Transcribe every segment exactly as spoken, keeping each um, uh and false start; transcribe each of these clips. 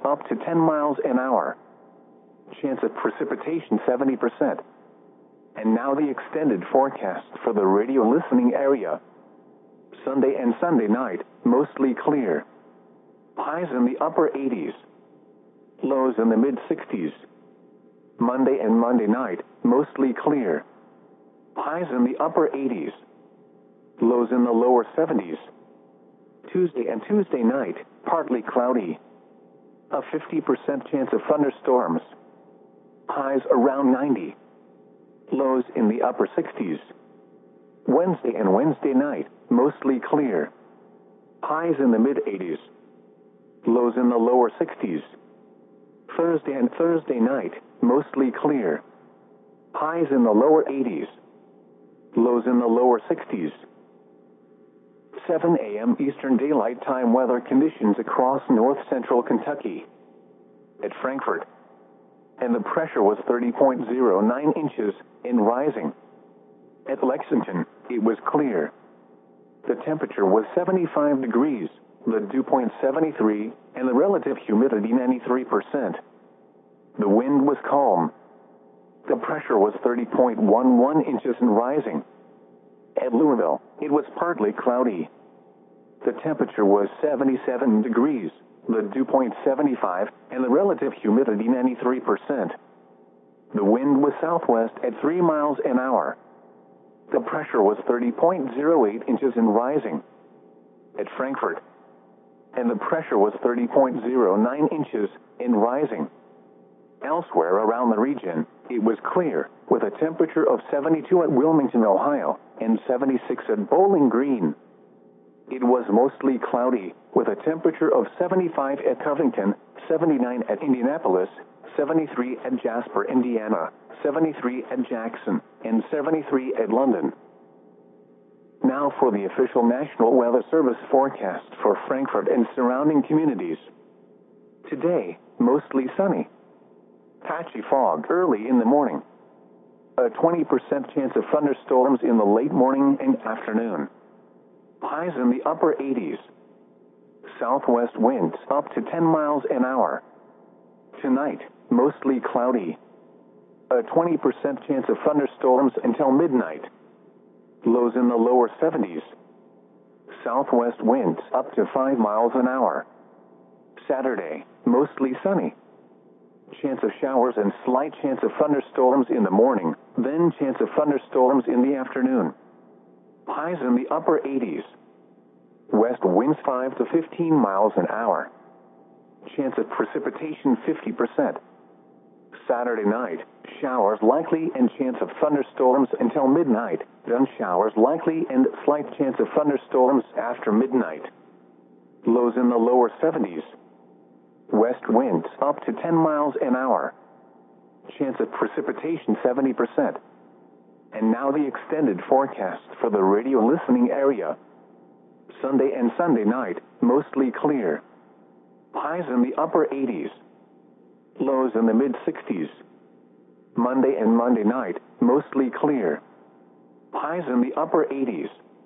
up to ten miles an hour. Chance of precipitation seventy percent. And now the extended forecast for the radio listening area. Sunday and Sunday night, mostly clear. Highs in the upper eighties. Lows in the mid sixties. Monday and Monday night, mostly clear. Highs in the upper eighties. Lows in the lower seventies. Tuesday and Tuesday night, partly cloudy. A fifty percent chance of thunderstorms. Highs around ninety. Lows in the upper sixties. Wednesday and Wednesday night, mostly clear. Highs in the mid eighties. Lows in the lower sixties. Thursday and Thursday night, mostly clear. Highs in the lower eighties. Lows in the lower sixties. seven a m Eastern Daylight Time weather conditions across north central Kentucky. At Frankfort. And the pressure was thirty point zero nine inches, in rising. At Lexington, it was clear. The temperature was seventy-five degrees, the dew point seventy-three, and the relative humidity ninety-three percent. The wind was calm. The pressure was thirty point one one inches and rising. At Louisville, it was partly cloudy. The temperature was seventy-seven degrees, the dew point seventy-five, and the relative humidity ninety-three percent. The wind was southwest at three miles an hour. The pressure was thirty point zero eight inches and rising. At Frankfort. And the pressure was thirty point zero nine inches, in rising. Elsewhere around the region, it was clear, with a temperature of seventy-two at Wilmington, Ohio, and seventy-six at Bowling Green. It was mostly cloudy, with a temperature of seventy-five at Covington, seventy-nine at Indianapolis, seventy-three at Jasper, Indiana, seventy-three at Jackson, and seventy-three at London. Now for the official National Weather Service forecast for Frankfort and surrounding communities. Today, mostly sunny. Patchy fog early in the morning. A twenty percent chance of thunderstorms in the late morning and afternoon. Highs in the upper eighties. Southwest winds up to ten miles an hour. Tonight, mostly cloudy. A twenty percent chance of thunderstorms until midnight. Lows in the lower seventies. Southwest winds up to five miles an hour. Saturday, mostly sunny. Chance of showers and slight chance of thunderstorms in the morning, then chance of thunderstorms in the afternoon. Highs in the upper eighties. West winds five to fifteen miles an hour. Chance of precipitation fifty percent. Saturday night, showers likely and chance of thunderstorms until midnight, then showers likely and slight chance of thunderstorms after midnight. Lows in the lower seventies. West winds up to ten miles an hour. Chance of precipitation seventy percent. And now the extended forecast for the radio listening area. Sunday and Sunday night, mostly clear. Highs in the upper eighties. Lows in the mid sixties. Monday and Monday night, mostly clear. Highs in the upper eighties.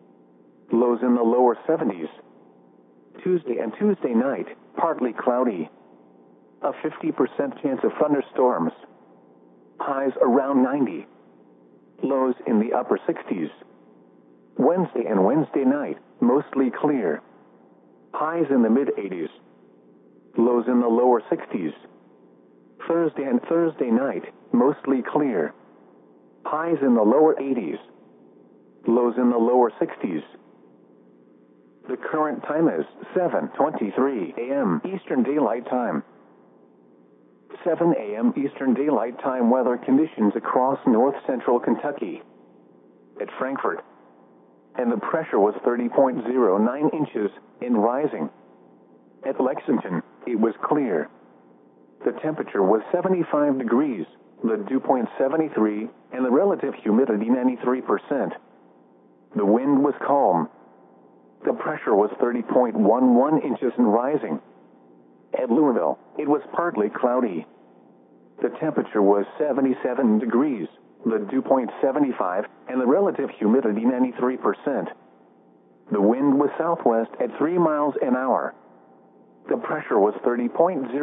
Lows in the lower seventies. Tuesday and Tuesday night, partly cloudy. A fifty percent chance of thunderstorms. Highs around ninety. Lows in the upper sixties. Wednesday and Wednesday night, mostly clear. Highs in the mid eighties. Lows in the lower sixties. Thursday and Thursday night, mostly clear. Highs in the lower eighties. Lows in the lower sixties. The current time is seven twenty-three a m Eastern Daylight Time. seven a m Eastern Daylight Time weather conditions across north central Kentucky. At Frankfort. And the pressure was thirty point zero nine inches, in rising. At Lexington, it was clear. The temperature was seventy-five degrees, the dew point seventy-three, and the relative humidity ninety-three percent. The wind was calm. The pressure was thirty point one one inches and rising. At Louisville, it was partly cloudy. The temperature was seventy-seven degrees, the dew point seventy-five, and the relative humidity ninety-three percent. The wind was southwest at three miles an hour. The pressure was thirty point zero